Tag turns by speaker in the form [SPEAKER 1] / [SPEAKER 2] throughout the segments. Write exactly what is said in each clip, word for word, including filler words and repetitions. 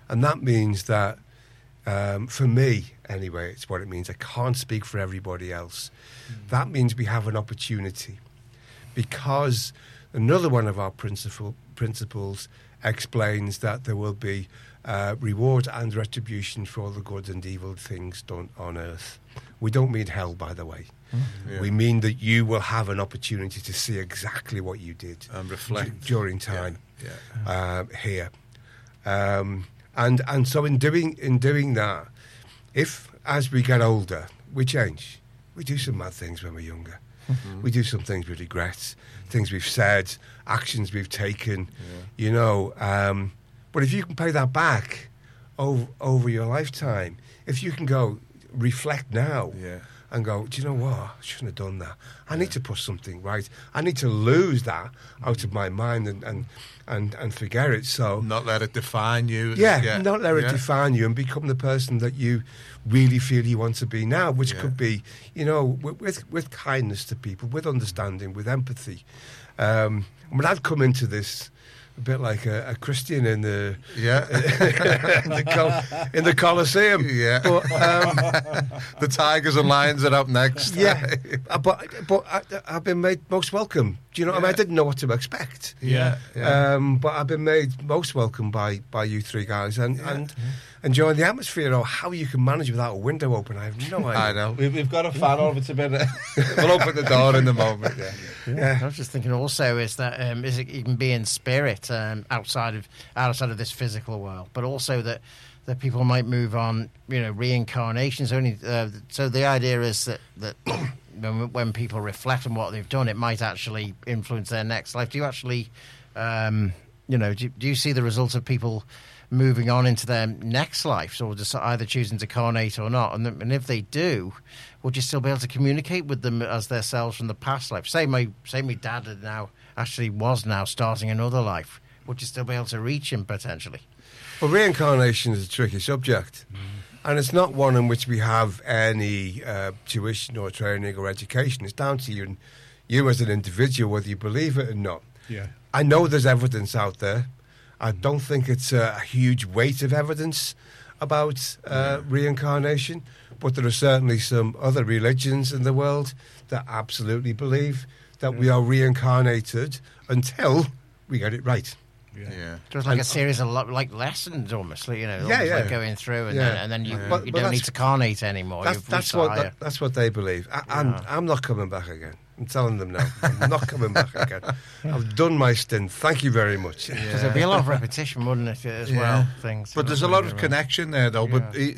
[SPEAKER 1] And that means that, um, for me, anyway, it's what it means. I can't speak for everybody else. Mm. That means we have an opportunity, because another one of our principle, principles explains that there will be uh, reward and retribution for all the good and evil things done on earth. We don't mean hell, by the way. Mm. Yeah. We mean that you will have an opportunity to see exactly what you did
[SPEAKER 2] and reflect
[SPEAKER 1] d- during time
[SPEAKER 2] yeah. Yeah.
[SPEAKER 1] Uh, here. Um, and and so in doing in doing that, if as we get older we change, we do some mad things when we're younger. Mm-hmm. We do some things we regret, things we've said, actions we've taken, yeah. you know. Um, but if you can pay that back over, over your lifetime, if you can go reflect now
[SPEAKER 2] yeah.
[SPEAKER 1] and go, do you know what? I shouldn't have done that. I yeah. need to put something right. I need to lose that out of my mind and and, and, and forget it. So
[SPEAKER 2] not let it define you.
[SPEAKER 1] Yeah,
[SPEAKER 2] yeah.
[SPEAKER 1] not let it
[SPEAKER 2] yeah.
[SPEAKER 1] define you and become the person that you really feel you want to be now, which yeah. could be, you know, with, with with kindness to people, with understanding, with empathy. Um, I mean, I've come into this a bit like a, a Christian in the
[SPEAKER 2] yeah
[SPEAKER 1] in, the Col- in the Colosseum.
[SPEAKER 2] Yeah,
[SPEAKER 1] but, um,
[SPEAKER 2] the tigers and lions are up next.
[SPEAKER 1] Yeah, but but I, I've been made most welcome. Do you know? Yeah. I mean, I didn't know what to expect.
[SPEAKER 2] Yeah, yeah.
[SPEAKER 1] Um, but I've been made most welcome by by you three guys, and
[SPEAKER 2] yeah.
[SPEAKER 1] and. enjoying the atmosphere, or how you can manage without a window open, I have no idea.
[SPEAKER 2] I know. We've, we've got a fan over to bed. We'll open the door in a moment. Yeah.
[SPEAKER 3] Yeah. yeah. I was just thinking also is that um, is it, you can be in spirit um, outside of outside of this physical world, but also that that people might move on. You know, reincarnations only. Uh, so the idea is that that when, when people reflect on what they've done, it might actually influence their next life. Do you actually, um, you know, do, do you see the results of people moving on into their next life, or just either choosing to carnate or not? And, and if they do, would you still be able to communicate with them as their selves from the past life? Say my say my dad had now actually was now starting another life. Would you still be able to reach him potentially?
[SPEAKER 1] Well, reincarnation is a tricky subject, mm. and it's not one in which we have any uh, tuition or training or education. It's down to you, you as an individual, whether you believe it or not.
[SPEAKER 4] Yeah,
[SPEAKER 1] I know there's evidence out there. I don't think it's a huge weight of evidence about uh, reincarnation, but there are certainly some other religions in the world that absolutely believe that yeah. we are reincarnated until we get it right.
[SPEAKER 2] Yeah, yeah.
[SPEAKER 3] Just like and, a series of like lessons, almost, you know,
[SPEAKER 1] yeah,
[SPEAKER 3] almost
[SPEAKER 1] yeah.
[SPEAKER 3] like going through, and
[SPEAKER 1] yeah.
[SPEAKER 3] then and then you,
[SPEAKER 1] yeah. but,
[SPEAKER 3] you
[SPEAKER 1] but
[SPEAKER 3] don't need to carnate anymore.
[SPEAKER 1] That's,
[SPEAKER 3] You've
[SPEAKER 1] that's what
[SPEAKER 3] that,
[SPEAKER 1] that's what they believe. I, I'm
[SPEAKER 3] yeah.
[SPEAKER 1] I'm not coming back again. I'm telling them now. I'm not coming back again. I've done my stint. Thank you very much.
[SPEAKER 3] Because yeah. there'd be a lot of repetition, wouldn't it, as yeah. well? Things.
[SPEAKER 2] But there's a lot of right. connection there, though. Yeah.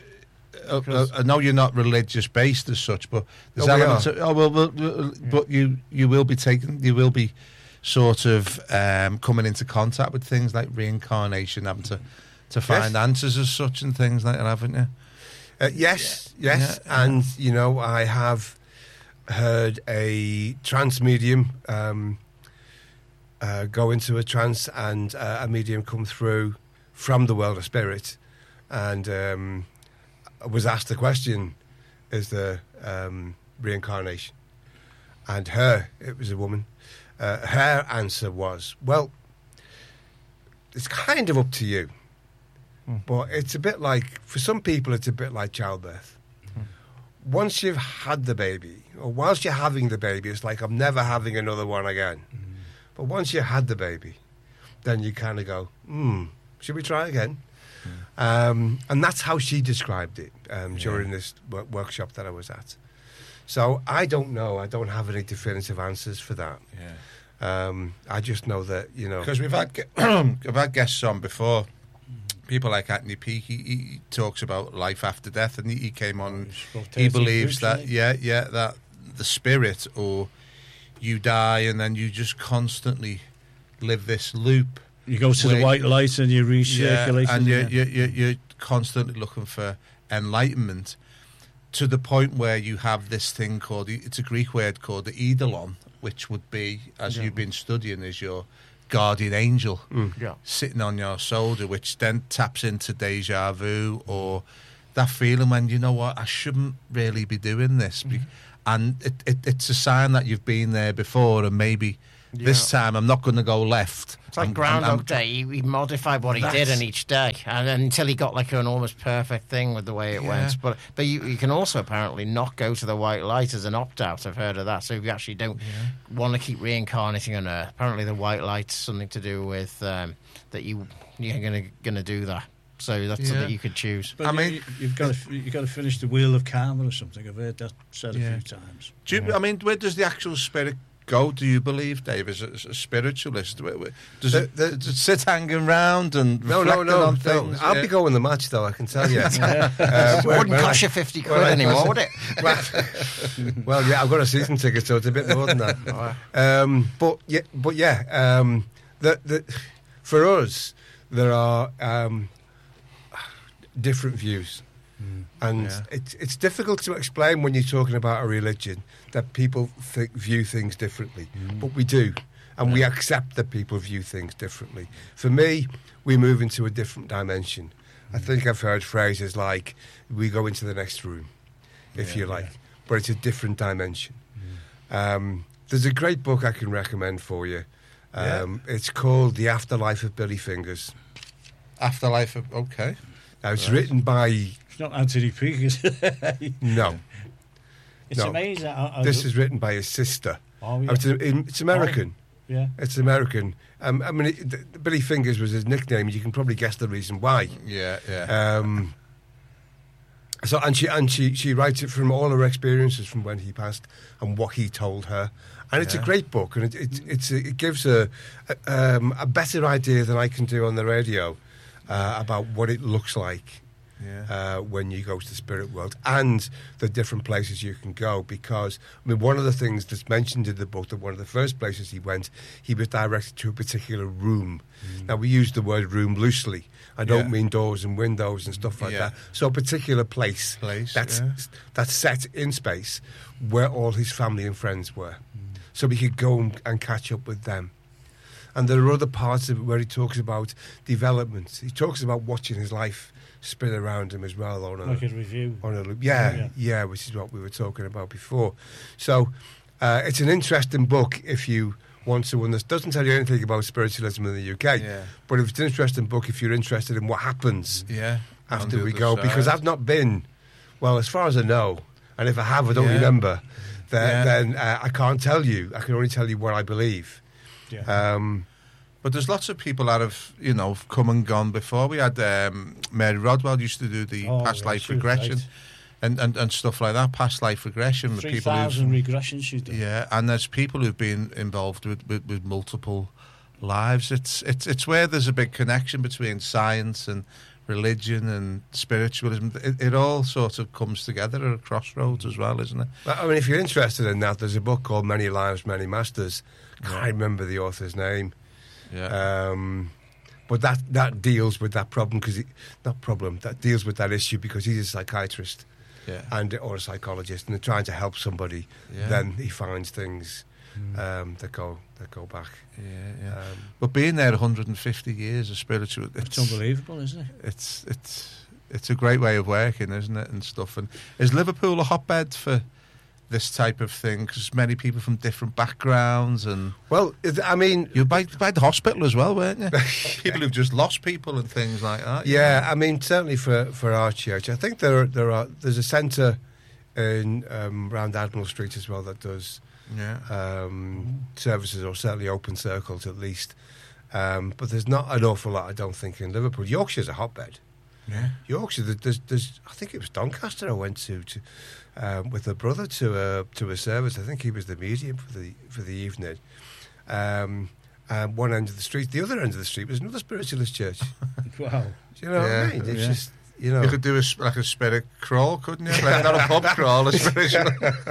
[SPEAKER 2] But uh, uh, I know you're not religious based as such, but there's
[SPEAKER 1] oh,
[SPEAKER 2] elements. Of, oh well, well, well yeah. but you you will be taking. You will be sort of um, coming into contact with things like reincarnation, having to to find yes. answers as such and things like that, haven't you?
[SPEAKER 1] Uh, yes, yeah. yes, yeah. and you know I have heard a trance medium um, uh, go into a trance, and uh, a medium come through from the world of spirit, and um, was asked the question, "Is there um, reincarnation?" And her, it was a woman. Uh, her answer was, "Well, it's kind of up to you, mm. but it's a bit like for some people, it's a bit like childbirth." Once you've had the baby, or whilst you're having the baby, it's like, I'm never having another one again. Mm. But once you had the baby, then you kind of go, hmm, should we try again? Mm. Um, and that's how she described it um, yeah. during this w- workshop that I was at. So I don't know. I don't have any definitive answers for that.
[SPEAKER 2] Yeah.
[SPEAKER 1] Um, I just know that, you know...
[SPEAKER 2] Because we've had, we've had guests on before. People like Anthony Peake, he, he talks about life after death, and he, he came on. He believes that, yeah, yeah, that the spirit, or you die and then you just constantly live this loop.
[SPEAKER 4] You go to where, the white light and you recirculate,
[SPEAKER 2] yeah, and you're, you're, you're, you're constantly looking for enlightenment to the point where you have this thing called, it's a Greek word called the eidolon, which would be, as yeah. you've been studying, is your guardian angel mm. yeah. sitting on your shoulder, which then taps into deja vu, or that feeling when, you know what, I shouldn't really be doing this. Mm. And it, it, it's a sign that you've been there before, and maybe
[SPEAKER 3] Yeah.
[SPEAKER 2] This time I'm not going to go left.
[SPEAKER 3] It's like
[SPEAKER 2] I'm,
[SPEAKER 3] Groundhog
[SPEAKER 2] I'm, I'm,
[SPEAKER 3] Day. He, he modified what he did in each day, and until he got like an almost perfect thing with the way it
[SPEAKER 2] Yeah.
[SPEAKER 3] went. But but you, you can also apparently not go to the white light as an opt out. I've heard of that. So if you actually don't
[SPEAKER 2] Yeah.
[SPEAKER 3] want to keep reincarnating on Earth, apparently the white light's something to do with um, that you you're gonna gonna do that. So that's
[SPEAKER 2] Yeah.
[SPEAKER 3] something you could choose.
[SPEAKER 4] But
[SPEAKER 2] I
[SPEAKER 4] you,
[SPEAKER 2] mean-
[SPEAKER 4] you, you've got to you've got to finish the Wheel of Karma or something. I've heard that said a
[SPEAKER 2] Yeah.
[SPEAKER 4] few times.
[SPEAKER 2] do you, I mean, where does the actual spirit go? Do you believe, Dave, as a, as a spiritualist? Where, where, does,
[SPEAKER 1] The-
[SPEAKER 2] it,
[SPEAKER 1] the-
[SPEAKER 2] does it sit hanging round and
[SPEAKER 1] No, no,
[SPEAKER 2] reflecting
[SPEAKER 1] no,
[SPEAKER 2] on
[SPEAKER 1] no.
[SPEAKER 2] things?
[SPEAKER 1] I'll
[SPEAKER 2] Yeah.
[SPEAKER 1] be going the match, though, I can tell you. uh,
[SPEAKER 3] It
[SPEAKER 1] when-
[SPEAKER 3] wouldn't
[SPEAKER 1] when
[SPEAKER 3] cost
[SPEAKER 1] I-
[SPEAKER 3] you fifty
[SPEAKER 1] when
[SPEAKER 3] quid
[SPEAKER 1] I-
[SPEAKER 3] anymore, would it?
[SPEAKER 1] Well, yeah, I've got a season ticket, so it's a bit more than that. Um, but yeah, but yeah, um, the, the, for us, there are um, different views, and
[SPEAKER 2] Yeah.
[SPEAKER 1] it's it's difficult to explain when you're talking about a religion that people th- view things differently, but we do, and we accept that people view things differently. For me, we move into a different dimension. I think I've heard phrases like "we go into the next room," if
[SPEAKER 4] Yeah,
[SPEAKER 1] you like,
[SPEAKER 4] yeah.
[SPEAKER 1] but it's a different dimension. Um, there's a great book I can recommend for you. Um, It's called The Afterlife of Billy Fingers.
[SPEAKER 2] Afterlife of, okay.
[SPEAKER 1] Now, it's
[SPEAKER 2] Right.
[SPEAKER 1] written by
[SPEAKER 4] It's not Anthony Peake, is it?
[SPEAKER 1] no.
[SPEAKER 4] It's
[SPEAKER 1] No.
[SPEAKER 4] amazing. I, I,
[SPEAKER 1] This is written by his sister.
[SPEAKER 4] Oh, yeah.
[SPEAKER 1] Oh, It's, it's American.
[SPEAKER 4] yeah.
[SPEAKER 1] It's American. Um, I mean, it, th- Billy Fingers was his nickname. You can probably guess the reason why.
[SPEAKER 2] Yeah, yeah.
[SPEAKER 1] Um, so, and she and she she writes it from all her experiences from when he passed and what he told her, and it's
[SPEAKER 2] Yeah.
[SPEAKER 1] a great book, and it it, it's a, it gives a a, um, a better idea than I can do on the radio uh, about what it looks like.
[SPEAKER 2] yeah.
[SPEAKER 1] Uh, when you go to the spirit world and the different places you can go. Because, I mean, one of the things that's mentioned in the book, that one of the first places he went, he was directed to a particular room. Now, we use the word room loosely. I don't
[SPEAKER 2] Yeah.
[SPEAKER 1] mean doors and windows and stuff like
[SPEAKER 2] Yeah.
[SPEAKER 1] that. So a particular place,
[SPEAKER 2] Place,
[SPEAKER 1] that's,
[SPEAKER 2] yeah.
[SPEAKER 1] that's set in space where all his family and friends were. So he could go and, and catch up with them. And there are other parts of it where he talks about development. He talks about watching his life spin around him as well on a,
[SPEAKER 4] Like a review.
[SPEAKER 1] on a loop. Yeah,
[SPEAKER 4] Yeah.
[SPEAKER 1] yeah, which is what we were talking about before. So uh, it's an interesting book if you want to understand. Doesn't tell you anything about spiritualism in the U K,
[SPEAKER 2] Yeah.
[SPEAKER 1] but it's an interesting book if you're interested in what happens
[SPEAKER 2] Yeah. on
[SPEAKER 1] after
[SPEAKER 2] the
[SPEAKER 1] we
[SPEAKER 2] other
[SPEAKER 1] go.
[SPEAKER 2] side.
[SPEAKER 1] Because I've not been, well, as far as I know, and if I have, I don't
[SPEAKER 2] Yeah.
[SPEAKER 1] remember, then,
[SPEAKER 2] Yeah.
[SPEAKER 1] then uh, I can't tell you. I can only tell you what I believe.
[SPEAKER 4] Yeah.
[SPEAKER 1] Um,
[SPEAKER 2] But there's lots of people that have, you know, come and gone before. We had um, Mary Rodwell used to do the
[SPEAKER 4] Oh,
[SPEAKER 2] past
[SPEAKER 4] yeah,
[SPEAKER 2] life
[SPEAKER 4] she was
[SPEAKER 2] regression
[SPEAKER 4] right.
[SPEAKER 2] and, and, and stuff like that, past life regression. with
[SPEAKER 4] Three
[SPEAKER 2] people
[SPEAKER 4] thousand
[SPEAKER 2] who've,
[SPEAKER 4] regressions she's done.
[SPEAKER 2] yeah, and there's people who've been involved with, with, with multiple lives. It's, it's, it's where there's a big connection between science and religion and spiritualism. It, it all sort of comes together at a crossroads as well, isn't it?
[SPEAKER 1] I mean, if you're interested in that, there's a book called Many Lives, Many Masters. Can't remember the author's name.
[SPEAKER 2] Yeah.
[SPEAKER 1] Um, but that, that deals with that problem because not problem that deals with that issue because he's a psychiatrist
[SPEAKER 2] yeah.
[SPEAKER 1] and or a psychologist and they're trying to help somebody.
[SPEAKER 2] Yeah.
[SPEAKER 1] Then he finds things um, that go that go back.
[SPEAKER 2] Yeah, yeah.
[SPEAKER 1] Um,
[SPEAKER 2] But being there one hundred fifty years of spiritual,
[SPEAKER 4] It's unbelievable, isn't it?
[SPEAKER 2] It's it's it's a great way of working, isn't it, and stuff. And is Liverpool a hotbed for this type of thing? Because many people from different backgrounds, and
[SPEAKER 1] well, it- I mean,
[SPEAKER 2] you were by, by the hospital as well, weren't you? People who've just lost people and things like that. you
[SPEAKER 1] yeah, I mean, certainly for, for our church, I think there are, there are there's a centre in um, around Admiral Street as well that does
[SPEAKER 2] know? yeah.
[SPEAKER 1] um, services, or certainly open circles at least. Um, but there's not an awful lot, I don't think, in Liverpool. Yorkshire's a hotbed.
[SPEAKER 2] Yeah.
[SPEAKER 1] Yorkshire, there- there's, there's, I think it was Doncaster I went to, to um, with a brother to a to a service. I think he was the medium for the for the evening. Um, um, one end of the street, the other end of the street was another spiritualist church.
[SPEAKER 4] Wow.
[SPEAKER 1] Do you know
[SPEAKER 2] Yeah,
[SPEAKER 1] what I mean? It's
[SPEAKER 2] yeah.
[SPEAKER 1] just, you know.
[SPEAKER 2] You could do a, s- like a spirit crawl, couldn't you? Like, not a pub crawl, a spiritual.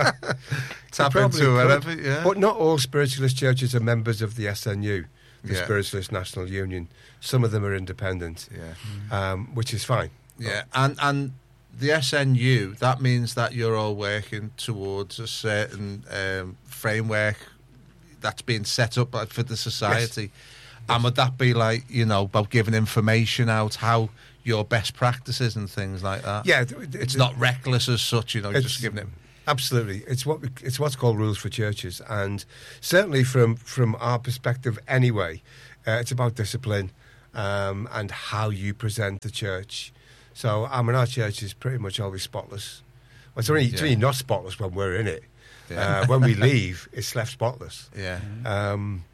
[SPEAKER 2] Tap
[SPEAKER 1] probably
[SPEAKER 2] into
[SPEAKER 1] could.
[SPEAKER 2] whatever, yeah.
[SPEAKER 1] But not all spiritualist churches are members of the S N U, the
[SPEAKER 2] Yeah.
[SPEAKER 1] Spiritualist National Union. Some of them are independent,
[SPEAKER 2] yeah.
[SPEAKER 1] um, which is fine.
[SPEAKER 2] Yeah, and and the S N U, that means that you're all working towards a certain um, framework that's being set up by- for the society. And would that be like, you know, about giving information out, how your best practices and things like that?
[SPEAKER 1] Yeah, th- th-
[SPEAKER 2] It's
[SPEAKER 1] th-
[SPEAKER 2] not reckless as such, you know,
[SPEAKER 1] It's-
[SPEAKER 2] just giving it.
[SPEAKER 1] Absolutely, it's what we, it's what's called rules for churches, and certainly from from our perspective, anyway, uh, it's about discipline um, and how you present the church. So, I mean, our church is pretty much always spotless. Well, it's only,
[SPEAKER 2] Yeah.
[SPEAKER 1] it's only not spotless when we're in it.
[SPEAKER 2] Yeah.
[SPEAKER 1] Uh, when we leave, it's left spotless.
[SPEAKER 2] Yeah.
[SPEAKER 1] Um,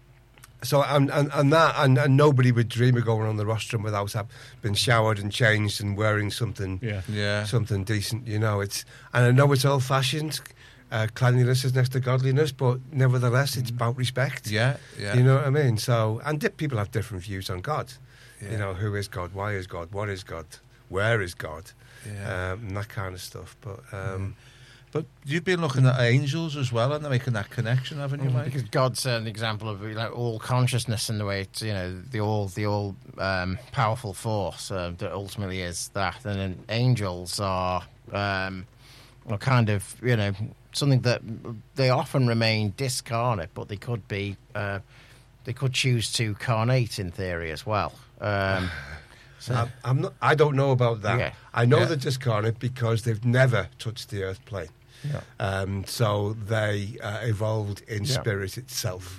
[SPEAKER 1] so and, and, and that and, and nobody would dream of going on the rostrum without have been showered and changed and wearing something
[SPEAKER 4] Yeah.
[SPEAKER 2] Yeah.
[SPEAKER 1] something decent. You know, it's and I know it's old fashioned. Uh, cleanliness is next to godliness, but nevertheless, it's about respect.
[SPEAKER 2] Yeah. Yeah.
[SPEAKER 1] You know what I mean? So and di- people have different views on God.
[SPEAKER 2] Yeah.
[SPEAKER 1] You know, who is God? Why is God? What is God? Where is God?
[SPEAKER 2] Yeah.
[SPEAKER 1] Um, and that kind of stuff. But um,
[SPEAKER 2] But you've been looking at angels as well, and they're making that connection, haven't you, Mike?
[SPEAKER 3] Because God's an example of like all consciousness in the way it's, you know, the all the all um, powerful force uh, that ultimately is that, and then angels are um, are kind of, you know, something that they often remain discarnate, but they could be uh, they could choose to carnate in theory as well. Um, so,
[SPEAKER 1] I, I'm not. I don't know about that.
[SPEAKER 3] Yeah.
[SPEAKER 1] I know
[SPEAKER 2] Yeah.
[SPEAKER 1] they're discarnate because they've never touched the earth plane.
[SPEAKER 3] Yeah.
[SPEAKER 1] Um, so they uh, evolved in
[SPEAKER 3] Yeah.
[SPEAKER 1] spirit itself,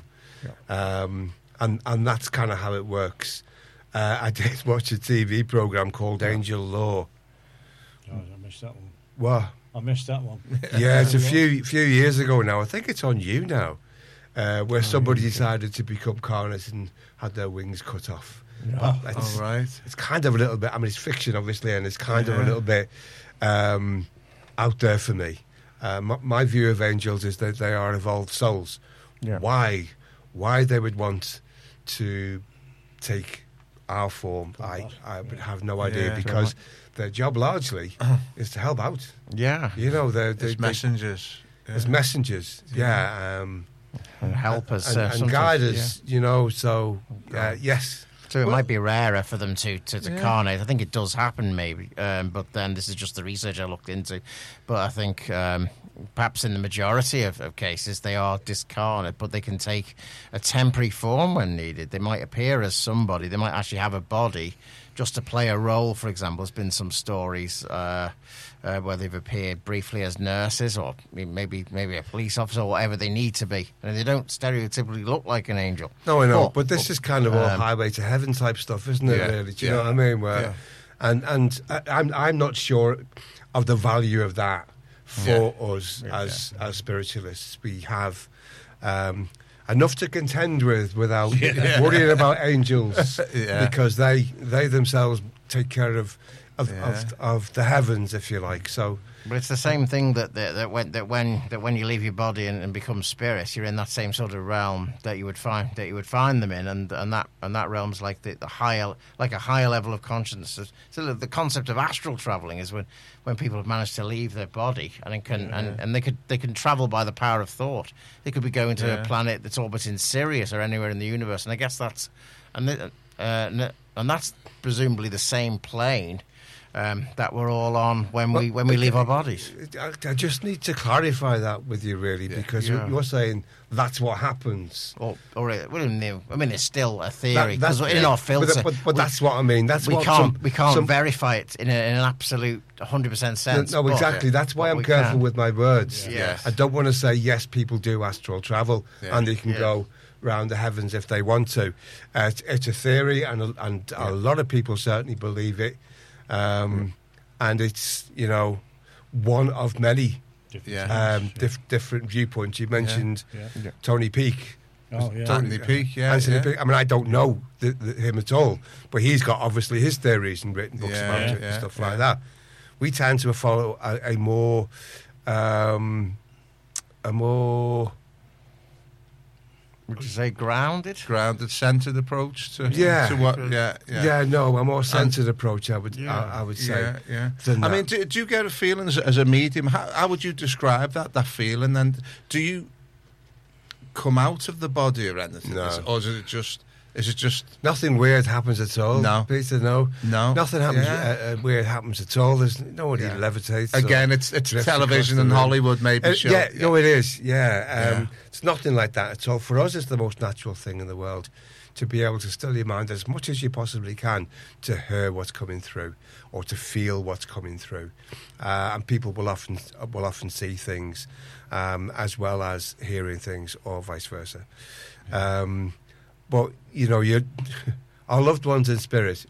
[SPEAKER 1] um, and and that's kind of how it works. Uh, I did watch a T V program called Angel Law.
[SPEAKER 4] Oh, I missed that one.
[SPEAKER 1] Well,
[SPEAKER 4] I missed that one.
[SPEAKER 1] yeah, it's a few few years ago now. I think it's on you now, uh, where somebody decided to become carnate and had their wings cut off.
[SPEAKER 4] Oh,
[SPEAKER 1] But it's,
[SPEAKER 2] All right.
[SPEAKER 1] it's kind of a little bit. I mean, it's fiction, obviously, and it's kind of a
[SPEAKER 2] Yeah.
[SPEAKER 1] little bit um, out there for me. Uh, my, my view of angels is that they are evolved souls.
[SPEAKER 3] Yeah.
[SPEAKER 1] Why, why they would want to take our form, I, I would have no idea
[SPEAKER 2] Yeah.
[SPEAKER 1] because their job largely is to help out.
[SPEAKER 3] yeah,
[SPEAKER 1] You know, they're, they
[SPEAKER 2] It's messengers. Yeah.
[SPEAKER 1] as messengers, yeah, um,
[SPEAKER 3] and help us
[SPEAKER 1] and,
[SPEAKER 3] uh,
[SPEAKER 1] and
[SPEAKER 3] sometimes,
[SPEAKER 1] guide
[SPEAKER 3] yeah.
[SPEAKER 1] us. You know, so uh, yes.
[SPEAKER 3] So it
[SPEAKER 1] Well-
[SPEAKER 3] might be rarer for them to, to, to
[SPEAKER 2] Yeah.
[SPEAKER 3] carnate. I think it does happen, maybe. Um, but then this is just the research I looked into. But I think um, perhaps in the majority of, of cases they are discarnate, but they can take a temporary form when needed. They might appear as somebody. They might actually have a body just to play a role, for example. There's been some stories uh, uh, where they've appeared briefly as nurses or maybe maybe a police officer or whatever they need to be. And they don't stereotypically look like an angel.
[SPEAKER 1] No, I know,
[SPEAKER 3] But-
[SPEAKER 1] but this is kind of all
[SPEAKER 3] um,
[SPEAKER 1] highway to heaven type stuff, isn't it?
[SPEAKER 2] Yeah,
[SPEAKER 1] Really, do you
[SPEAKER 2] yeah,
[SPEAKER 1] know what I mean? Where,
[SPEAKER 2] yeah.
[SPEAKER 1] and and I, I'm I'm not sure of the value of that for us as as spiritualists. We have um, enough to contend with without worrying about angels
[SPEAKER 2] Yeah.
[SPEAKER 1] because they they themselves take care of of,
[SPEAKER 2] Yeah.
[SPEAKER 1] of of the heavens, if you like. So.
[SPEAKER 3] But it's the same thing that that, that when that when that when you leave your body and, and become spirit, you're in that same sort of realm that you would find that you would find them in, and and that and that realm's like the, the higher like a higher level of consciousness. So the concept of astral traveling is when, when people have managed to leave their body and it can and, and they could they can travel by the power of thought. They could be going to
[SPEAKER 2] Yeah.
[SPEAKER 3] a planet that's orbiting Sirius or anywhere in the universe, and I guess that's and the, uh, and that's presumably the same plane. Um, that we're all on when we when we leave our bodies.
[SPEAKER 1] I, I just need to clarify that with you, really,
[SPEAKER 2] Yeah.
[SPEAKER 1] because
[SPEAKER 3] Yeah.
[SPEAKER 1] you're saying that's what happens.
[SPEAKER 3] Or, or it- we don't know. I mean, it's still a theory
[SPEAKER 1] That-
[SPEAKER 3] because
[SPEAKER 1] that's-
[SPEAKER 3] in our
[SPEAKER 1] But,
[SPEAKER 3] filter,
[SPEAKER 1] but, but
[SPEAKER 3] we,
[SPEAKER 1] that's what I mean. That's
[SPEAKER 3] we
[SPEAKER 1] what
[SPEAKER 3] can't
[SPEAKER 1] some,
[SPEAKER 3] we can't
[SPEAKER 1] some-
[SPEAKER 3] verify it in, a, in an absolute one hundred percent sense.
[SPEAKER 1] No,
[SPEAKER 3] but-
[SPEAKER 1] exactly. That's why
[SPEAKER 3] but
[SPEAKER 1] I'm
[SPEAKER 3] we
[SPEAKER 1] careful
[SPEAKER 3] can.
[SPEAKER 1] with my words.
[SPEAKER 3] Yeah.
[SPEAKER 2] Yes.
[SPEAKER 1] I don't want to say yes, people do astral travel
[SPEAKER 2] Yeah.
[SPEAKER 1] and they can
[SPEAKER 3] Yeah.
[SPEAKER 1] go round the heavens if they want to. Uh, it's, it's a theory, and a, and a lot of people certainly believe it. Um, and it's you know one of many
[SPEAKER 4] Different
[SPEAKER 2] Yeah.
[SPEAKER 1] um,
[SPEAKER 4] things,
[SPEAKER 1] dif- different viewpoints. You mentioned
[SPEAKER 4] yeah. Yeah.
[SPEAKER 1] Tony Peake.
[SPEAKER 4] Oh, yeah.
[SPEAKER 2] Anthony Peake, yeah.
[SPEAKER 1] Anthony
[SPEAKER 2] yeah.
[SPEAKER 1] Peake. I mean, I don't know the, the, him at all, but he's got obviously his theories and written books
[SPEAKER 2] Yeah,
[SPEAKER 1] about
[SPEAKER 4] yeah,
[SPEAKER 1] it and
[SPEAKER 2] yeah,
[SPEAKER 1] stuff
[SPEAKER 2] yeah.
[SPEAKER 1] like that. We tend to follow a, a more, um, a more,
[SPEAKER 3] Would you say grounded?
[SPEAKER 2] Grounded, centered approach to,
[SPEAKER 1] Yeah.
[SPEAKER 2] to what, yeah,
[SPEAKER 1] yeah,
[SPEAKER 2] yeah.
[SPEAKER 1] no, a more centered approach. I would, I, I would say.
[SPEAKER 2] Yeah, yeah.
[SPEAKER 1] than
[SPEAKER 2] I
[SPEAKER 1] that.
[SPEAKER 2] mean, do, do you get a feeling as, as a medium? How, how would you describe that that feeling? And do you come out of the body or anything,
[SPEAKER 1] No.
[SPEAKER 2] Is- or is it just? Is it just?
[SPEAKER 1] Nothing weird happens at all.
[SPEAKER 2] No.
[SPEAKER 1] Peter, no,
[SPEAKER 2] No.
[SPEAKER 1] nothing happens.
[SPEAKER 2] Yeah.
[SPEAKER 1] Uh, uh, weird happens at all. There's nobody
[SPEAKER 2] Yeah.
[SPEAKER 1] levitates. or
[SPEAKER 2] Again, it's it's
[SPEAKER 1] drifts
[SPEAKER 2] television
[SPEAKER 1] across the
[SPEAKER 2] and
[SPEAKER 1] room.
[SPEAKER 2] Hollywood maybe.
[SPEAKER 1] Uh,
[SPEAKER 2] show.
[SPEAKER 1] yeah, no, it is. Yeah, um,
[SPEAKER 2] Yeah.
[SPEAKER 1] it's nothing like that at all. For us, it's the most natural thing in the world. to be able to still your mind as much as you possibly can to hear what's coming through or to feel what's coming through. Uh, and people will often will often see things um, as well as hearing things, or vice versa. Yeah. Um, but, you know, you our loved ones in spirit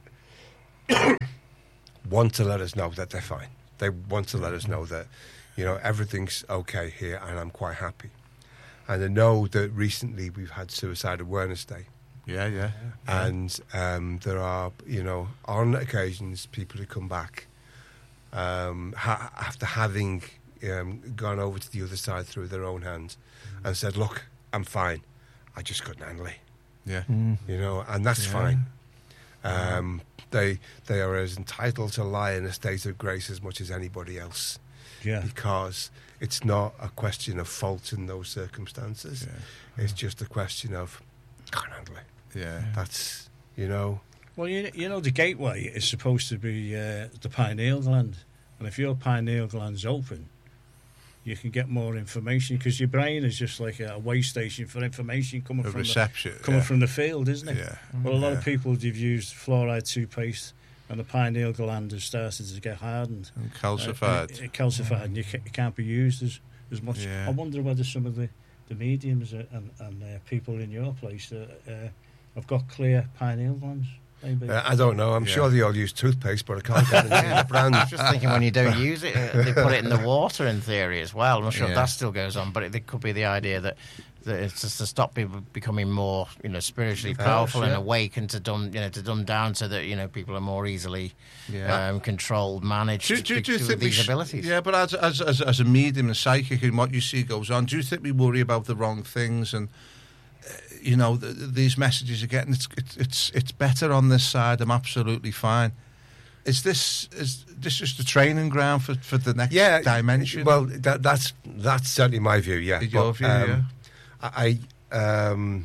[SPEAKER 1] want to let us know that they're fine. They want to let us know that, you know, everything's okay here and I'm quite happy. And I know that recently we've had Suicide Awareness Day.
[SPEAKER 2] Yeah, yeah.
[SPEAKER 1] And um, there are, you know, on occasions, people who come back um, ha- after having um, gone over to the other side through their own hands mm. and said, look, I'm fine. I just couldn't handle it.
[SPEAKER 2] Yeah.
[SPEAKER 1] Mm. You know, and that's
[SPEAKER 2] yeah.
[SPEAKER 1] fine. Um, they they are as entitled to lie in a state of grace as much as anybody else.
[SPEAKER 4] Yeah.
[SPEAKER 1] Because it's not a question of fault in those circumstances. Yeah. It's just a question of, can't handle it.
[SPEAKER 2] Yeah.
[SPEAKER 1] That's, you know.
[SPEAKER 4] Well, you, you know, the gateway is supposed to be uh, the pineal gland. And if your pineal gland's open, you can get more information, because your brain is just like a way station for information coming,
[SPEAKER 2] a
[SPEAKER 4] from,
[SPEAKER 2] reception,
[SPEAKER 4] the, coming
[SPEAKER 2] yeah.
[SPEAKER 4] from the field, isn't it?
[SPEAKER 2] Yeah.
[SPEAKER 4] Well, a lot
[SPEAKER 2] yeah.
[SPEAKER 4] of people, they've used fluoride toothpaste, and the pineal gland has started to get hardened.
[SPEAKER 2] And calcified.
[SPEAKER 4] Uh, and, calcified, and you ca- it can't be used as, as much.
[SPEAKER 2] Yeah.
[SPEAKER 4] I wonder whether some of the, the mediums and, and uh, people in your place uh, uh, have got clear pineal glands. Maybe.
[SPEAKER 1] Uh, I don't know. I'm
[SPEAKER 2] yeah.
[SPEAKER 1] sure they all use toothpaste, but I can't guarantee the brand.
[SPEAKER 3] I was just thinking, when you don't use it, uh, they put it in the water in theory as well. I'm not sure
[SPEAKER 2] yeah.
[SPEAKER 3] if that still goes on, but it, it could be the idea that, that it's just to stop people becoming more, you know, spiritually powerful
[SPEAKER 1] yeah.
[SPEAKER 3] and awake, and to dumb, you know, to dumb down so that, you know, people are more easily
[SPEAKER 2] yeah.
[SPEAKER 3] um, controlled, managed
[SPEAKER 2] do, do, do you
[SPEAKER 3] with
[SPEAKER 2] think
[SPEAKER 3] these
[SPEAKER 2] sh-
[SPEAKER 3] abilities.
[SPEAKER 2] Yeah, but as, as as as a medium and psychic, and what you see goes on, do you think we worry about the wrong things and? You know, th- these messages are getting. It's, it's it's it's better on this side. I'm absolutely fine. Is this is this just a training ground for, for the next
[SPEAKER 1] yeah,
[SPEAKER 2] dimension?
[SPEAKER 1] Well, that, that's that's certainly my view. Yeah,
[SPEAKER 2] your
[SPEAKER 1] but,
[SPEAKER 2] view.
[SPEAKER 1] Um,
[SPEAKER 2] yeah.
[SPEAKER 1] I um,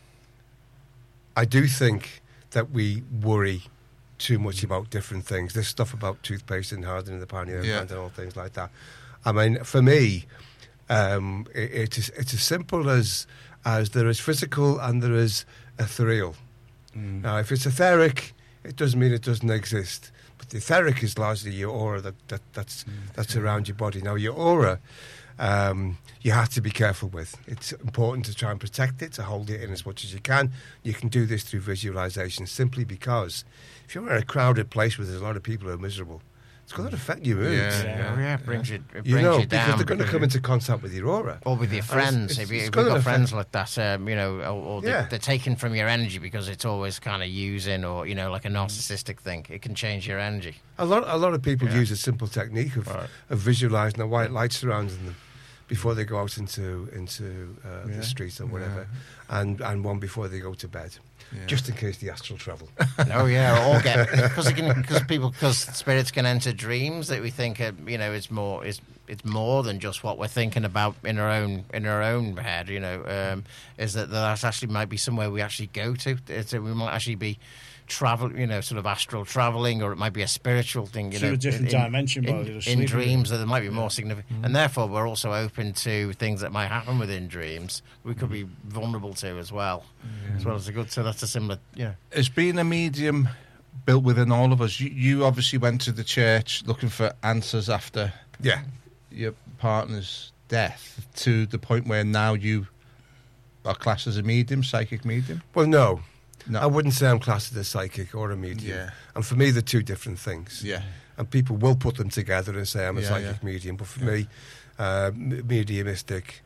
[SPEAKER 1] I do think that we worry too much about different things. This stuff about toothpaste and hardening the pineal
[SPEAKER 2] Yeah.
[SPEAKER 1] gland and all things like that. I mean, for me, um, it, it is it's as simple as. As there is physical and there is ethereal. Mm. Now, if it's etheric, it doesn't mean it doesn't exist. But the etheric is largely your aura that, that that's mm. that's around your body. Now, your aura, um, you have to be careful with. It's important to try and protect it, to hold it in as much as you can. You can do this through visualization, simply because if you're in a crowded place where there's a lot of people who are miserable, it's going to affect your mood.
[SPEAKER 2] Yeah,
[SPEAKER 3] Yeah, yeah, it brings you, it brings
[SPEAKER 1] You know,
[SPEAKER 3] you down.
[SPEAKER 1] because they're going to come into contact with your aura.
[SPEAKER 3] Or with your friends.
[SPEAKER 1] it's-
[SPEAKER 3] if, you,
[SPEAKER 1] it's
[SPEAKER 3] if
[SPEAKER 1] gonna
[SPEAKER 3] you've got
[SPEAKER 1] affect-
[SPEAKER 3] friends like that, um, you know, or, or
[SPEAKER 1] Yeah.
[SPEAKER 3] they, they're taken from your energy because it's always kind of using, or, you know, like a narcissistic thing. It can change your energy.
[SPEAKER 1] A lot, a lot of people
[SPEAKER 3] Yeah.
[SPEAKER 1] use a simple technique of,
[SPEAKER 3] Right.
[SPEAKER 1] of visualising a white light surrounding them before they go out into into uh,
[SPEAKER 4] Yeah.
[SPEAKER 1] the streets or whatever, and and one before they go to bed,
[SPEAKER 2] Yeah.
[SPEAKER 1] just in case the astral travel.
[SPEAKER 3] Oh yeah, or get because because people because spirits can enter dreams that we think are, you know, it's more it's it's more than just what we're thinking about in our own in our own head. You know, um, is that that actually might be somewhere we actually go to. It's, we might actually be travel, you know, sort of astral traveling, or it might be a spiritual thing. You
[SPEAKER 4] To
[SPEAKER 3] know,
[SPEAKER 4] a different
[SPEAKER 3] in,
[SPEAKER 4] dimension
[SPEAKER 3] in,
[SPEAKER 4] while you're
[SPEAKER 3] in
[SPEAKER 4] asleep.
[SPEAKER 3] dreams that there might be more significant,
[SPEAKER 1] Mm-hmm.
[SPEAKER 3] and therefore we're also open to things that might happen within dreams. We could be vulnerable to as well, as well as a good. So that's a similar, you know.
[SPEAKER 2] Has being a medium built within all of us? You, you obviously went to the church looking for answers after
[SPEAKER 1] Yeah,
[SPEAKER 2] your partner's death, to the point where now you are classed as a medium, psychic medium.
[SPEAKER 1] well, no,
[SPEAKER 2] No.
[SPEAKER 1] I wouldn't say I'm classed as a psychic or a medium.
[SPEAKER 2] Yeah.
[SPEAKER 1] And for me, they're two different things.
[SPEAKER 2] Yeah.
[SPEAKER 1] And people will put them together and say I'm a
[SPEAKER 2] Yeah,
[SPEAKER 1] psychic
[SPEAKER 2] yeah.
[SPEAKER 1] medium. But for
[SPEAKER 2] Yeah.
[SPEAKER 1] me, uh, m- mediumistic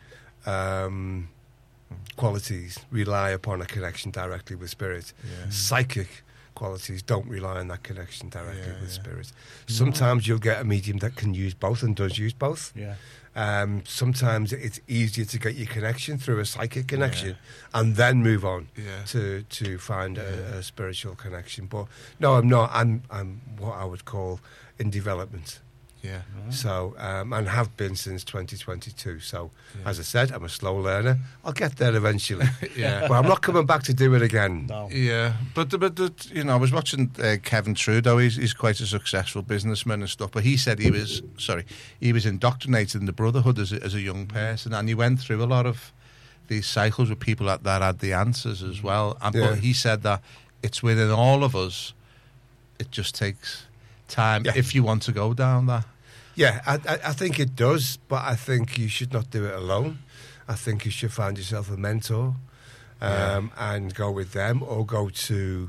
[SPEAKER 1] um, qualities rely upon a connection directly with spirit.
[SPEAKER 2] Yeah.
[SPEAKER 1] Psychic qualities don't rely on that connection directly
[SPEAKER 2] Yeah,
[SPEAKER 1] with
[SPEAKER 2] yeah.
[SPEAKER 1] spirit. Sometimes you'll get a medium that can use both and does use both.
[SPEAKER 4] Yeah.
[SPEAKER 1] Um, sometimes it's easier to get your connection through a psychic connection and then move on
[SPEAKER 2] Yeah.
[SPEAKER 1] to to find a, a spiritual connection. But no, I'm not. I'm I'm what I would call in development.
[SPEAKER 2] Yeah.
[SPEAKER 1] So um, and have been since twenty twenty-two. So
[SPEAKER 2] Yeah.
[SPEAKER 1] as I said, I'm a slow learner. I'll get there eventually.
[SPEAKER 2] Yeah.
[SPEAKER 1] But I'm not coming back to do it again.
[SPEAKER 4] No.
[SPEAKER 2] Yeah, but the- but the, you know, I was watching uh, Kevin Trudeau. He's, he's quite a successful businessman and stuff. But he said he was sorry, he was indoctrinated in the Brotherhood as a, as a young person, and he went through a lot of these cycles with people that, that had the answers as well. And,
[SPEAKER 1] Yeah.
[SPEAKER 2] But he said that it's within all of us. It just takes time
[SPEAKER 1] Yeah.
[SPEAKER 2] if you want to go down that.
[SPEAKER 1] Yeah, I, I, I think it does, but I think you should not do it alone. I think you should find yourself a mentor um, and go with them, or go to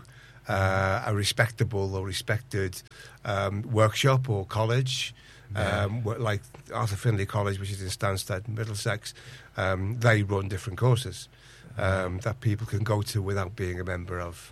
[SPEAKER 1] uh, a respectable or respected um, workshop or college, um, wh- like Arthur Findlay College, which is in Stansted, Middlesex. Um, they run different courses um, that people can go to without being a member of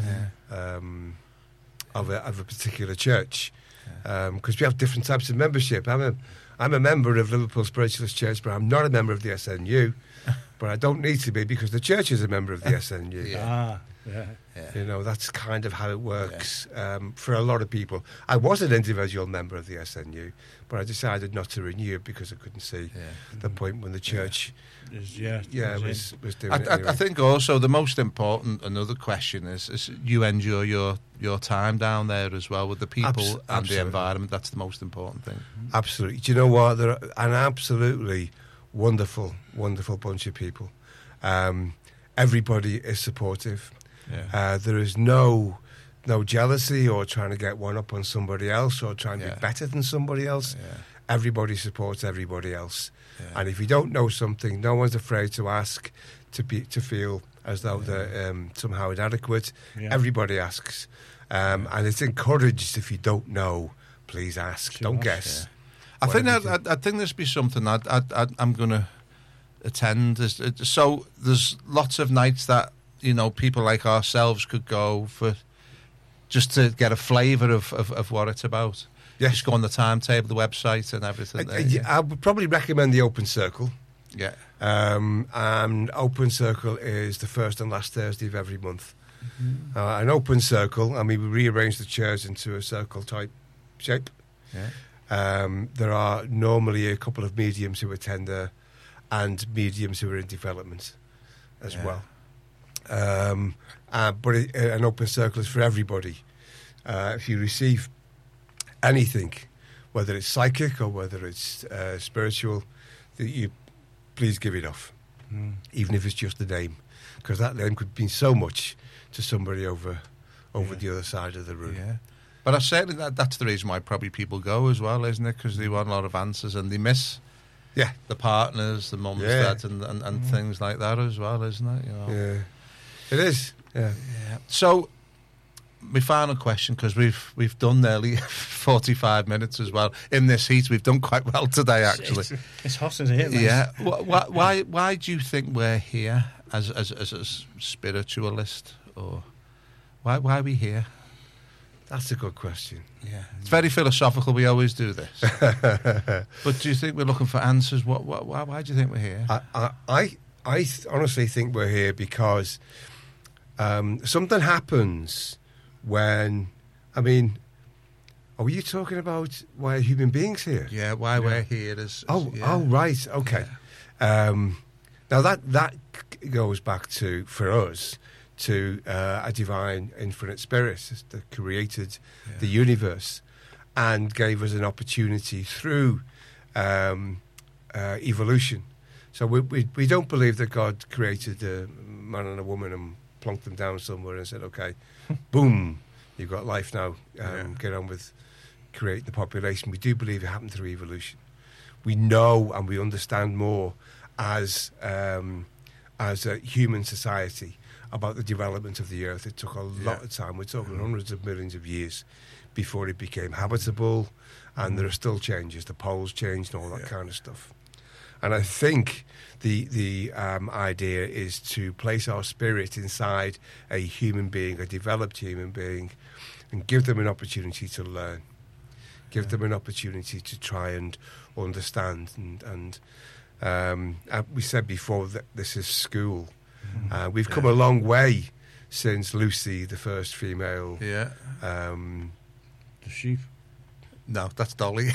[SPEAKER 2] Yeah.
[SPEAKER 1] um, of, a, of a particular church. Because we have different types of membership. I'm a, I'm a member of Liverpool Spiritualist Church, but I'm not a member of the S N U. But I don't need to be, because the church is a member of the S N U.
[SPEAKER 2] Yeah.
[SPEAKER 4] Ah, yeah.
[SPEAKER 2] Yeah.
[SPEAKER 1] You know, that's kind of how it works um, for a lot of people. I was an individual member of the S N U, but I decided not to renew it because I couldn't see
[SPEAKER 2] Yeah.
[SPEAKER 1] the point when the church,
[SPEAKER 4] Is- yeah,
[SPEAKER 1] yeah,
[SPEAKER 4] is in.
[SPEAKER 1] was, was doing
[SPEAKER 2] I,
[SPEAKER 1] it
[SPEAKER 2] I,
[SPEAKER 1] anyway.
[SPEAKER 2] I think also the most important, another question is, is you enjoy your, your time down there as well with the people
[SPEAKER 1] Abs-
[SPEAKER 2] and
[SPEAKER 1] absolutely.
[SPEAKER 2] the environment. That's the most important thing.
[SPEAKER 1] Absolutely. Do you know what? They're an absolutely wonderful, wonderful bunch of people. Um, everybody is supportive.
[SPEAKER 2] Yeah.
[SPEAKER 1] Uh, there is no no jealousy or trying to get one up on somebody else or trying to
[SPEAKER 2] Yeah.
[SPEAKER 1] be better than somebody else.
[SPEAKER 2] Yeah.
[SPEAKER 1] Everybody supports everybody else.
[SPEAKER 2] Yeah.
[SPEAKER 1] And if you don't know something, no one's afraid to ask, to be to feel as though they're um, somehow inadequate.
[SPEAKER 4] Yeah.
[SPEAKER 1] Everybody asks. Um, and it's encouraged, if you don't know, please ask.
[SPEAKER 4] Sure.
[SPEAKER 1] Don't guess.
[SPEAKER 2] I think that
[SPEAKER 1] Whatever
[SPEAKER 2] I, I think this be something I'd, I'd, I'd, I'm going to attend. Is- it- So there's lots of nights that, you know, people like ourselves could go for, just to get a flavour of, of, of what it's about.
[SPEAKER 1] Yes.
[SPEAKER 2] Just go on the timetable, the website, and everything.
[SPEAKER 1] I,
[SPEAKER 2] there,
[SPEAKER 1] I-
[SPEAKER 2] yeah.
[SPEAKER 1] I would probably recommend the Open Circle.
[SPEAKER 2] yeah.
[SPEAKER 1] Um, and Open Circle is the first and last Thursday of every month.
[SPEAKER 2] Mm-hmm.
[SPEAKER 1] Uh, an Open Circle, I mean, we rearrange the chairs into a circle type shape.
[SPEAKER 2] Yeah.
[SPEAKER 1] Um, there are normally a couple of mediums who attend there, and mediums who are in development as
[SPEAKER 2] Yeah.
[SPEAKER 1] well. Um, uh, but it, uh, an Open Circle is for everybody. Uh, if you receive anything, whether it's psychic or whether it's uh, spiritual, that you please give it off,
[SPEAKER 4] Mm.
[SPEAKER 1] even if it's just a name, because that name could mean so much to somebody over over
[SPEAKER 4] Yeah.
[SPEAKER 1] the other side of the room.
[SPEAKER 2] Yeah. But I certainly that, that's the reason why probably people go as well, isn't it? Because they want a lot of answers and they miss
[SPEAKER 1] Yeah,
[SPEAKER 2] the partners, the mums,
[SPEAKER 1] Yeah.
[SPEAKER 2] dads, and, and, and things like that as well, isn't it? You know.
[SPEAKER 1] yeah, it is. Yeah,
[SPEAKER 2] Yeah. So, my final question, because we've we've done nearly forty-five minutes as well in this heat. We've done quite well today, actually.
[SPEAKER 4] It's, it's hot in here, man.
[SPEAKER 2] Yeah. Why, why why do you think we're here as as as a s- spiritualist, or why why are we here?
[SPEAKER 1] that's a good question.
[SPEAKER 2] Yeah. It's very philosophical. We always do this. But do you think we're looking for answers? What, what why why do you think we're here?
[SPEAKER 1] I, I, I, I th- honestly think we're here because um, something happens when, I mean, are you talking about why are human beings here?
[SPEAKER 2] Yeah. Why we're here is. is-
[SPEAKER 1] Oh,
[SPEAKER 2] yeah.
[SPEAKER 1] oh, right, okay. Um, now that that c- goes back to, for us, to uh, a divine infinite spirit that created
[SPEAKER 2] Yeah.
[SPEAKER 1] the universe and gave us an opportunity through um, uh, evolution. So we, we we don't believe that God created a man and a woman and plonked them down somewhere and said, okay, boom, you've got life now, um,
[SPEAKER 2] Yeah.
[SPEAKER 1] get on with creating the population. We do believe it happened through evolution. We know and we understand more as um, as a human society about the development of the earth. It took a lot
[SPEAKER 2] Yeah.
[SPEAKER 1] of time. We're talking hundreds of millions of years before it became habitable, and there are still changes. The poles changed and all that
[SPEAKER 2] Yeah.
[SPEAKER 1] kind of stuff. And I think the the um, idea is to place our spirit inside a human being, a developed human being, and give them an opportunity to learn, give
[SPEAKER 2] Yeah.
[SPEAKER 1] them an opportunity to try and understand. And, and um, uh, we said before that this is school. Uh, we've come a long way since Lucy, the first female.
[SPEAKER 2] Yeah.
[SPEAKER 1] Um,
[SPEAKER 4] The sheep.
[SPEAKER 2] No, that's Dolly.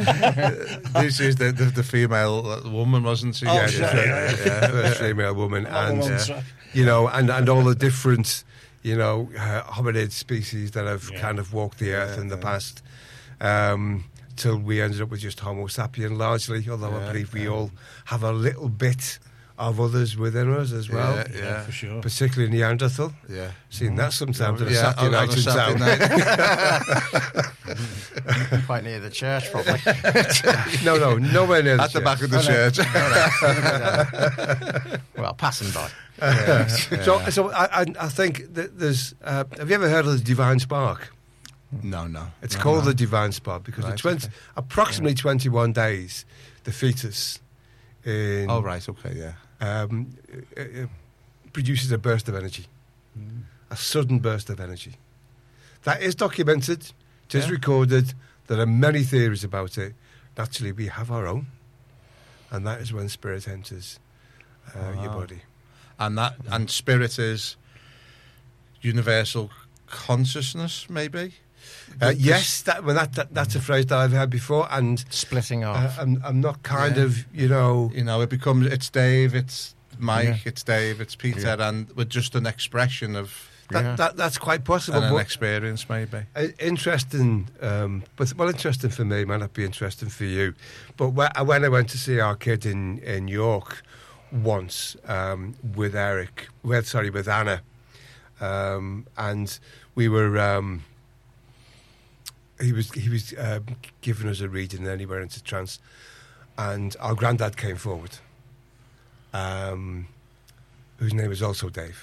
[SPEAKER 2] This is the, the, the female uh, woman, wasn't she?
[SPEAKER 4] Oh,
[SPEAKER 1] yeah,
[SPEAKER 4] sorry.
[SPEAKER 1] the- yeah, yeah, first female woman,
[SPEAKER 4] Oh,
[SPEAKER 1] and
[SPEAKER 4] I'm
[SPEAKER 1] uh,
[SPEAKER 4] sorry.
[SPEAKER 1] you know, and, and all the different, you know, uh, hominid species that have
[SPEAKER 4] Yeah.
[SPEAKER 1] kind of walked the earth
[SPEAKER 2] Yeah,
[SPEAKER 1] in the
[SPEAKER 2] yeah.
[SPEAKER 1] past, um, till we ended up with just Homo sapien largely. Although I
[SPEAKER 2] Yeah,
[SPEAKER 1] believe we
[SPEAKER 2] yeah.
[SPEAKER 1] all have a little bit of others within us as well.
[SPEAKER 2] Yeah,
[SPEAKER 4] Yeah,
[SPEAKER 2] yeah,
[SPEAKER 4] for sure.
[SPEAKER 1] Particularly Neanderthal.
[SPEAKER 2] yeah.
[SPEAKER 1] Seen that sometimes on a
[SPEAKER 2] Yeah,
[SPEAKER 1] Saturday
[SPEAKER 2] on- on
[SPEAKER 1] night
[SPEAKER 2] a
[SPEAKER 1] in
[SPEAKER 2] Saturday
[SPEAKER 1] town.
[SPEAKER 2] night.
[SPEAKER 3] Quite near the church, probably.
[SPEAKER 1] No, no, nowhere near the
[SPEAKER 2] At the
[SPEAKER 1] church.
[SPEAKER 2] back of the church.
[SPEAKER 3] Well, passing by.
[SPEAKER 2] Yeah,
[SPEAKER 1] So,
[SPEAKER 2] yeah.
[SPEAKER 1] so I, I, I think that there's. Uh, have you ever heard of the Divine Spark?
[SPEAKER 2] No, no.
[SPEAKER 1] It's
[SPEAKER 2] no,
[SPEAKER 1] called
[SPEAKER 2] no.
[SPEAKER 1] the Divine Spark because
[SPEAKER 2] Right,
[SPEAKER 1] at twenty,
[SPEAKER 2] okay.
[SPEAKER 1] approximately twenty-one days, the fetus in,
[SPEAKER 2] Oh, right, okay, yeah.
[SPEAKER 1] um, uh, uh, produces a burst of energy, a sudden burst of energy. That is documented. It is
[SPEAKER 2] Yeah.
[SPEAKER 1] recorded. There are many theories about it. Naturally, we have our own, and that is when spirit enters uh, your
[SPEAKER 2] Wow.
[SPEAKER 1] body.
[SPEAKER 2] And that and spirit is universal consciousness, maybe?
[SPEAKER 1] Uh, yes, that, well, that, that that's a phrase that I've heard before, and
[SPEAKER 3] Splitting
[SPEAKER 1] uh,
[SPEAKER 3] off.
[SPEAKER 1] I'm, I'm not kind
[SPEAKER 2] Yeah.
[SPEAKER 1] of, you know,
[SPEAKER 2] You know, it becomes, it's Dave, it's Mike,
[SPEAKER 3] Yeah.
[SPEAKER 2] it's Dave, it's Peter,
[SPEAKER 3] Yeah.
[SPEAKER 2] and we're just an expression of
[SPEAKER 1] that,
[SPEAKER 3] Yeah.
[SPEAKER 1] that that's quite possible.
[SPEAKER 2] and an
[SPEAKER 1] But
[SPEAKER 2] experience, maybe.
[SPEAKER 1] uh, interesting, um, but well, interesting for me, might not be interesting for you. But wh- when I went to see our kid in in York once um, with Eric, with sorry, with Anna, um, and we were. Um, he was he was um, giving us a reading, and then he went into trance, and our granddad came forward, um, whose name is also Dave.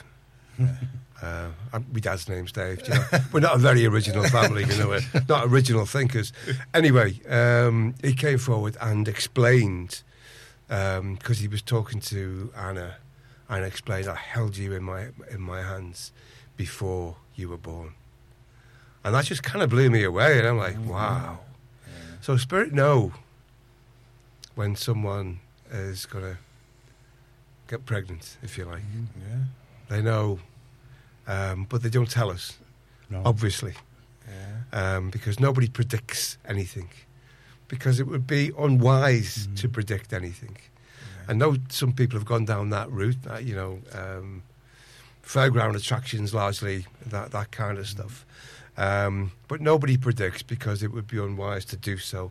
[SPEAKER 1] Uh, um, my dad's name's Dave. do You know? We're not a very original family, you know. We're not original thinkers. Anyway, um, he came forward and explained, because he was talking to Anna, and explained, I held you in my in my hands before you were born. And that just kind of blew me away. And I'm like, wow. So spirit know when someone is going to get pregnant, if you like.
[SPEAKER 2] Yeah.
[SPEAKER 1] They know, um, but they don't tell us,
[SPEAKER 4] No.
[SPEAKER 1] obviously,
[SPEAKER 2] Yeah.
[SPEAKER 1] um, because nobody predicts anything. Because it would be unwise to predict anything. I know some people have gone down that route, uh, you know, um, fairground attractions largely, that, that kind of stuff. Um, but nobody predicts because it would be unwise to do so,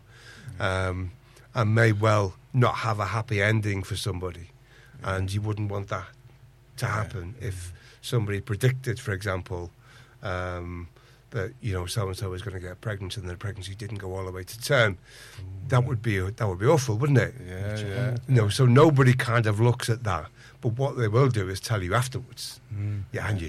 [SPEAKER 1] um, and may well not have a happy ending for somebody. And you wouldn't want that to happen if somebody predicted, for example, um, that you know so and so is going to get pregnant and the pregnancy didn't go all the way to term. That would be that would be awful, wouldn't it?
[SPEAKER 2] Yeah, yeah.
[SPEAKER 1] You know, so nobody kind of looks at that. But what they will do is tell you afterwards.
[SPEAKER 4] Mm.
[SPEAKER 1] Yeah, I knew.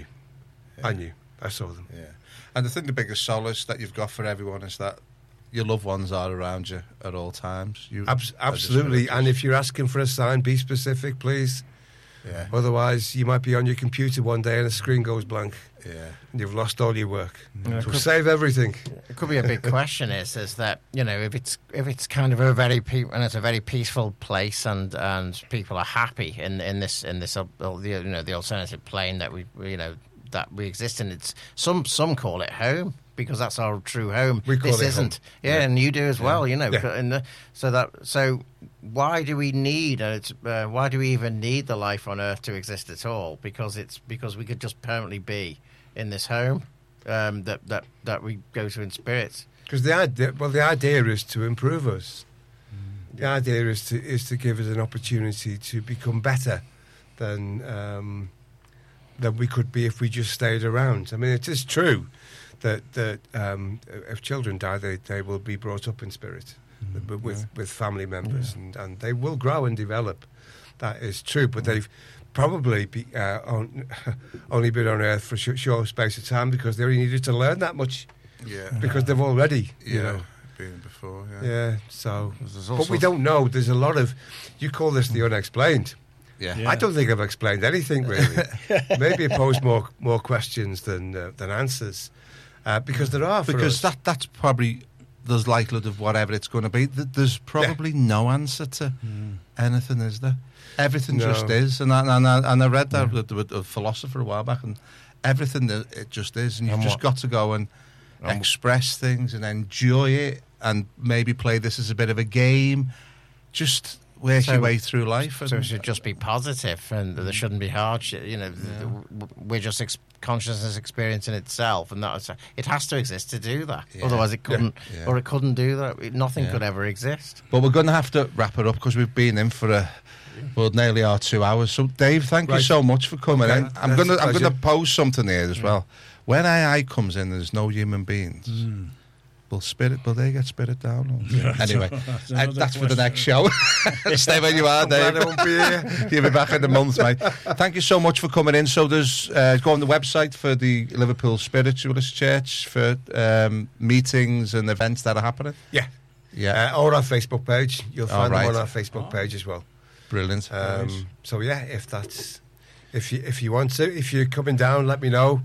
[SPEAKER 1] I knew. I saw them.
[SPEAKER 2] Yeah. And I think the biggest solace that you've got for everyone is that your loved ones are around you at all times. You
[SPEAKER 1] Abs-
[SPEAKER 2] are just
[SPEAKER 1] absolutely.
[SPEAKER 2] gonna
[SPEAKER 1] And
[SPEAKER 2] just-
[SPEAKER 1] if you're asking for a sign, be specific, please.
[SPEAKER 2] yeah,
[SPEAKER 1] Otherwise, you might be on your computer one day and the screen goes blank
[SPEAKER 2] yeah,
[SPEAKER 1] and you've lost all your work.
[SPEAKER 3] Yeah,
[SPEAKER 1] So
[SPEAKER 3] could-
[SPEAKER 1] save everything.
[SPEAKER 3] It could be a big question. Is is that you know if it's if it's kind of a very pe- and it's a very peaceful place and, and people are happy in in this in this uh, the you know the alternative plane that we you know that we exist in. It's some some call it home because that's our true home.
[SPEAKER 1] We call
[SPEAKER 3] this
[SPEAKER 1] it
[SPEAKER 3] isn't.
[SPEAKER 1] home.
[SPEAKER 3] Yeah,
[SPEAKER 1] Yeah.
[SPEAKER 3] and you do as well. You know,
[SPEAKER 1] Yeah.
[SPEAKER 3] and the, so that so why do we need uh, it's, uh, why do we even need the life on Earth to exist at all? Because it's because we could just permanently be in this home um, that that that we go to in spirit.
[SPEAKER 1] Because the idea, well, the idea is to improve us. The idea is to is to give us an opportunity to become better than um, than we could be if we just stayed around. I mean, it is true that that um, if children die, they, they will be brought up in spirit with with, with family members, and, and they will grow and develop. That is true, but they've probably be, uh, on, only been on Earth for a sh- short space of time because they only needed to learn that much
[SPEAKER 2] yeah,
[SPEAKER 1] because they've already, you
[SPEAKER 2] yeah.
[SPEAKER 1] know.
[SPEAKER 2] Been before, yeah,
[SPEAKER 1] Yeah, so.
[SPEAKER 2] There's
[SPEAKER 1] But
[SPEAKER 2] also-
[SPEAKER 1] we don't know. There's a lot of. You call this the unexplained.
[SPEAKER 2] yeah,
[SPEAKER 4] Yeah.
[SPEAKER 1] I don't think I've explained anything really. Maybe it posed more more questions than uh, than answers, uh, because there are for
[SPEAKER 2] because
[SPEAKER 1] us.
[SPEAKER 2] that that's probably there's likelihood of whatever it's going to be. Th- There's probably no answer to anything, is there? Everything
[SPEAKER 1] No.
[SPEAKER 2] just is, and I, and I, and I read that with, with a philosopher a while back, and everything that it just is, and you've
[SPEAKER 3] And
[SPEAKER 2] just
[SPEAKER 3] what-
[SPEAKER 2] got to go and
[SPEAKER 3] And-
[SPEAKER 2] express things and enjoy it, and maybe play this as a bit of a game. Just work
[SPEAKER 3] So-
[SPEAKER 2] your way through life. And,
[SPEAKER 3] So it should just be positive, and there shouldn't be hardship. You know, th- we're just ex- consciousness experience in itself, and that it has to exist to do that.
[SPEAKER 2] Yeah.
[SPEAKER 3] Otherwise, it couldn't,
[SPEAKER 2] Yeah.
[SPEAKER 3] or it couldn't do that. It- Nothing
[SPEAKER 2] Yeah.
[SPEAKER 3] could ever exist.
[SPEAKER 2] But we're going to have to wrap it up because we've been in for a well nearly our two hours. So Dave, thank you
[SPEAKER 1] Right.
[SPEAKER 2] so much for coming
[SPEAKER 1] Okay.
[SPEAKER 2] in. I'm
[SPEAKER 1] That's
[SPEAKER 2] going to
[SPEAKER 1] a
[SPEAKER 2] I'm going to
[SPEAKER 1] pleasure.
[SPEAKER 2] pose something here as well. When A I comes in, there's no human beings.
[SPEAKER 4] Mm.
[SPEAKER 2] Will spirit? Will they get spirit down? Or-
[SPEAKER 4] Yeah,
[SPEAKER 2] anyway,
[SPEAKER 4] that's
[SPEAKER 2] uh,
[SPEAKER 4] another
[SPEAKER 2] that's for the
[SPEAKER 4] question.
[SPEAKER 2] next show. Stay where you are,
[SPEAKER 1] I'm glad
[SPEAKER 2] Dave.
[SPEAKER 1] I won't be here.
[SPEAKER 2] You'll be back in a month, mate. Thank you so much for coming in. So there's uh, go on the website for the Liverpool Spiritualist Church for um, meetings and events that are happening.
[SPEAKER 1] Yeah.
[SPEAKER 2] Yeah,
[SPEAKER 1] Uh, or our Facebook page. You'll find
[SPEAKER 2] right.
[SPEAKER 1] them on our Facebook page as well.
[SPEAKER 2] brilliant.
[SPEAKER 1] Um,
[SPEAKER 4] Nice.
[SPEAKER 1] So yeah, if that's if you if you want to, if you're coming down, let me know.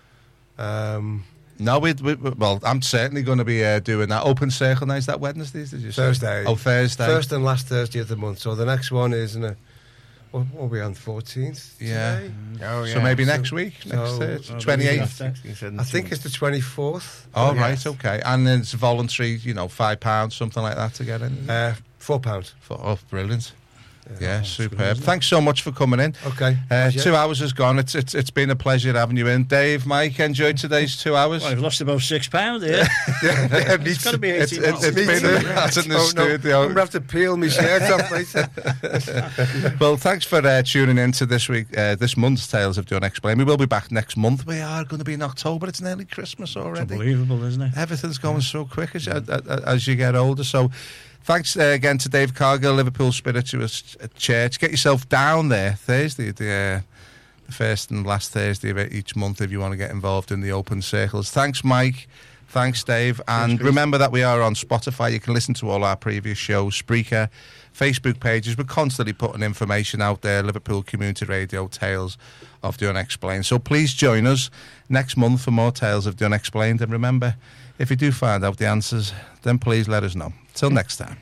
[SPEAKER 1] Um,
[SPEAKER 2] No, we, we well, I'm certainly going to be uh, doing that open circle night. Is that Wednesdays? Did you say?
[SPEAKER 1] Thursday.
[SPEAKER 2] Oh, Thursday.
[SPEAKER 1] First and last Thursday of the month. So the next one is in a. What will be on fourteenth?
[SPEAKER 2] Yeah.
[SPEAKER 3] Oh,
[SPEAKER 2] So maybe
[SPEAKER 1] So-
[SPEAKER 2] next week, next
[SPEAKER 1] so-
[SPEAKER 2] Thursday,
[SPEAKER 4] Oh,
[SPEAKER 2] twenty-eighth.
[SPEAKER 4] after.
[SPEAKER 1] I think it's the twenty-fourth.
[SPEAKER 2] Oh,
[SPEAKER 3] Yes.
[SPEAKER 2] right, okay. And then it's voluntary, you know, five pounds, something like that to get in.
[SPEAKER 1] Uh, four pounds.
[SPEAKER 2] For- oh, brilliant. Yeah,
[SPEAKER 4] that's good,
[SPEAKER 2] superb.
[SPEAKER 4] isn't it?
[SPEAKER 2] Thanks so much for coming in.
[SPEAKER 1] Okay.
[SPEAKER 2] Uh,
[SPEAKER 1] Pleasure.
[SPEAKER 2] two hours has gone. It's, it's it's been a pleasure having you in. Dave, Mike, enjoyed today's two hours.
[SPEAKER 4] Well, I've lost about six pounds here.
[SPEAKER 1] Yeah, me
[SPEAKER 4] It's got to be
[SPEAKER 2] It's,
[SPEAKER 4] eighteen
[SPEAKER 2] it's, it's
[SPEAKER 1] Me
[SPEAKER 2] been
[SPEAKER 1] too.
[SPEAKER 2] a that's in the
[SPEAKER 1] Oh, no,
[SPEAKER 2] studio.
[SPEAKER 1] I'm going to have to peel my shirt off later.
[SPEAKER 2] Well, thanks for uh, tuning in to this week, uh, this month's Tales of the Unexplained. We will be back next month. We are going to be in October. It's nearly Christmas
[SPEAKER 4] It's
[SPEAKER 2] already.
[SPEAKER 4] unbelievable, isn't it?
[SPEAKER 2] Everything's going so quick as, as, as you get older. So thanks uh, again to Dave Cargill, Liverpool Spiritualist Church. Get yourself down there Thursday, the, uh, the first and last Thursday of each month if you want to get involved in the open circles. Thanks, Mike. Thanks, Dave. And remember that we are on Spotify. You can listen to all our previous shows, Spreaker, Facebook pages. We're constantly putting information out there. Liverpool Community Radio, Tales of the Unexplained. So please join us next month for more Tales of the Unexplained. And remember, if you do find out the answers, then please let us know. Till next time.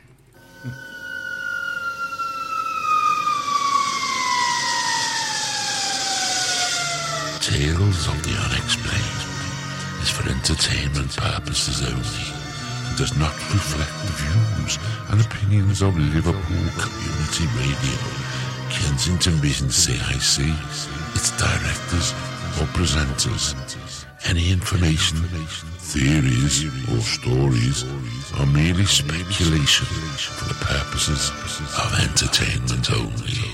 [SPEAKER 5] Tales of the Unexplained is for entertainment purposes only and does not reflect the views and opinions of Liverpool Community Radio, Kensington Vision C I C, its directors or presenters. Any information, theories or stories are merely speculation for the purposes of entertainment only.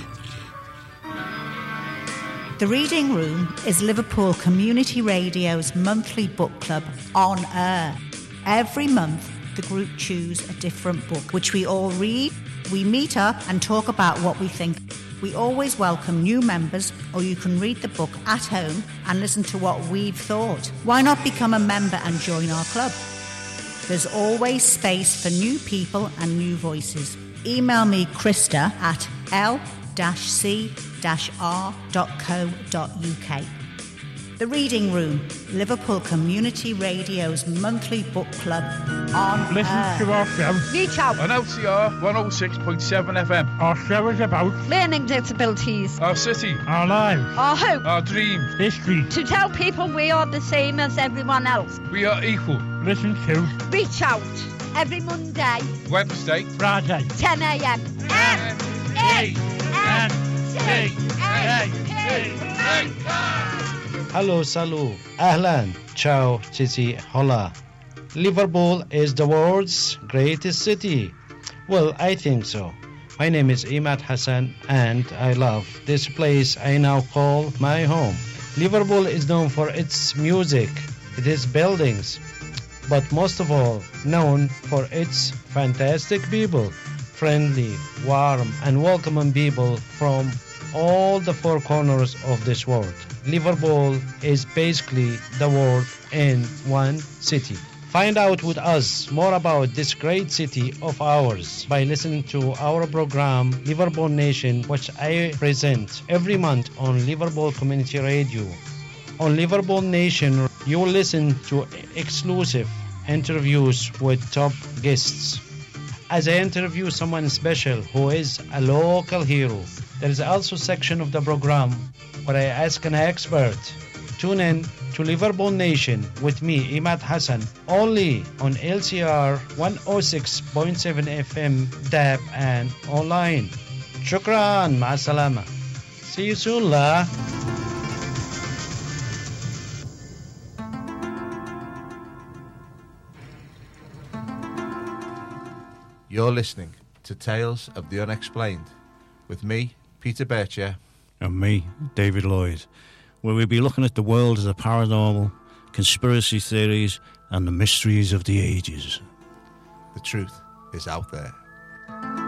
[SPEAKER 6] The Reading Room is Liverpool Community Radio's monthly book club on air. Every month, the group choose a different book, which we all read. We meet up and talk about what we think. We always welcome new members, or you can read the book at home and listen to what we've thought. Why not become a member and join our club? There's always space for new people and new voices. Email me, Krista, at l c r dot co dot u k. The Reading Room, Liverpool Community Radio's monthly book club on
[SPEAKER 7] Listen
[SPEAKER 6] air.
[SPEAKER 7] to our show.
[SPEAKER 8] Reach out.
[SPEAKER 7] On L C R one oh six point seven F M. Our show is about
[SPEAKER 8] Learning disabilities.
[SPEAKER 7] our city, our lives,
[SPEAKER 8] Our hope.
[SPEAKER 7] our dreams. history.
[SPEAKER 8] To tell people we are the same as everyone else.
[SPEAKER 7] We are equal. Listen to
[SPEAKER 8] Reach out. Every Monday,
[SPEAKER 7] Wednesday, Friday.
[SPEAKER 8] ten a m.
[SPEAKER 7] M
[SPEAKER 8] A
[SPEAKER 7] N
[SPEAKER 8] C A
[SPEAKER 7] A.
[SPEAKER 9] Hello, salut, ahlan, ciao, cici, hola. Liverpool is the world's greatest city. Well, I think so. My name is Imad Hassan and I love this place I now call my home. Liverpool is known for its music, its buildings, but most of all known for its fantastic people, friendly, warm and welcoming people from all the four corners of this world. Liverpool is basically the world in one city. Find out with us more about this great city of ours by listening to our program Liverpool Nation, which I present every month on Liverpool Community Radio. On Liverpool Nation, you will listen to exclusive interviews with top guests. As I interview someone special who is a local hero, there is also a section of the program where I ask an expert. Tune in to Liverpool Nation with me, Imad Hassan, only on L C R one oh six point seven F M, D A B and online. Shukran, ma'asalama. See you soon, la.
[SPEAKER 2] You're listening to Tales of the Unexplained with me, Peter Bircher.
[SPEAKER 4] And me, David Lloyd, where we'll be looking at the world of the paranormal, conspiracy theories, and the mysteries of the ages.
[SPEAKER 2] The truth is out there.